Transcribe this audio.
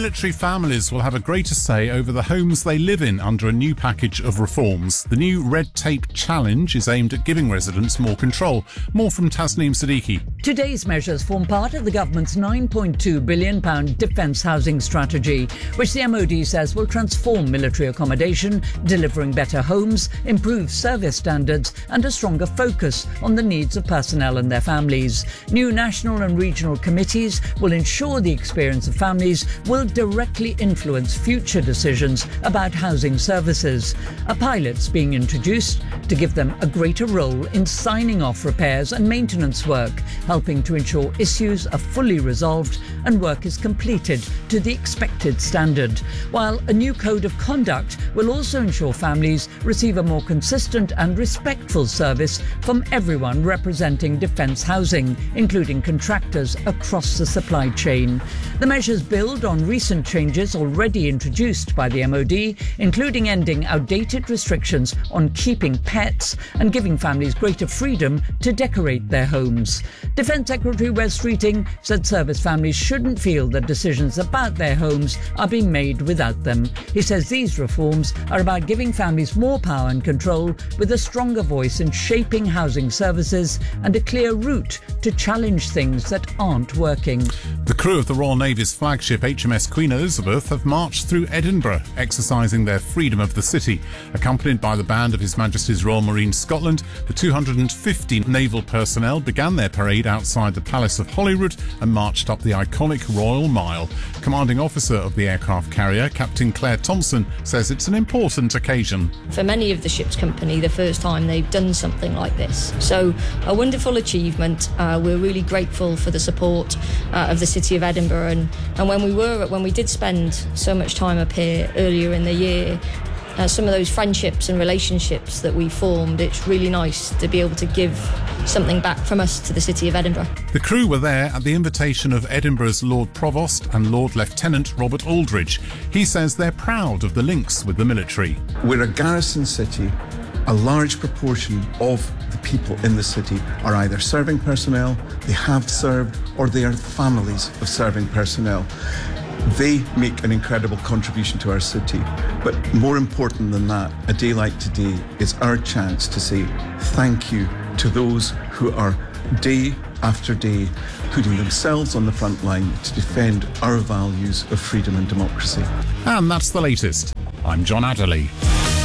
Military families will have a greater say over the homes they live in under a new package of reforms. The new Red Tape Challenge is aimed at giving residents more control. More from Tasneem Siddiqui. Today's measures form part of the government's £9.2 billion defence housing strategy, which the MOD says will transform military accommodation, delivering better homes, improved service standards and a stronger focus on the needs of personnel and their families. New national and regional committees will ensure the experience of families will directly influence future decisions about housing services. A pilot's being introduced to give them a greater role in signing off repairs and maintenance work, helping to ensure issues are fully resolved and work is completed to the expected standard. While a new code of conduct will also ensure families receive a more consistent and respectful service from everyone representing defence housing, including contractors across the supply chain. The measures build on recent changes already introduced by the MOD, including ending outdated restrictions on keeping pets and giving families greater freedom to decorate their homes. Defence Secretary Wes Streeting said service families shouldn't feel that decisions about their homes are being made without them. He says these reforms are about giving families more power and control, with a stronger voice in shaping housing services and a clear route to challenge things that aren't working. The crew of the Royal Navy's flagship HMS Queen Elizabeth have marched through Edinburgh, exercising their freedom of the city. Accompanied by the band of His Majesty's Royal Marines Scotland, the 250 naval personnel began their parade outside the Palace of Holyrood and marched up the iconic Royal Mile. Commanding officer of the aircraft carrier, Captain Claire Thompson, says it's an important occasion. For many of the ship's company, the first time they've done something like this. So a wonderful achievement. We're really grateful for the support of the City of Edinburgh, and when we did spend so much time up here earlier in the year, some of those friendships and relationships that we formed, it's really nice to be able to give something back from us to the City of Edinburgh. The crew were there at the invitation of Edinburgh's Lord Provost and Lord Lieutenant Robert Aldridge. He says they're proud of the links with the military. We're a garrison city. A large proportion of the people in the city are either serving personnel, they have served, or they are families of serving personnel. They make an incredible contribution to our city. But more important than that, a day like today is our chance to say thank you to those who are day after day putting themselves on the front line to defend our values of freedom and democracy. And that's the latest. I'm John Adderley.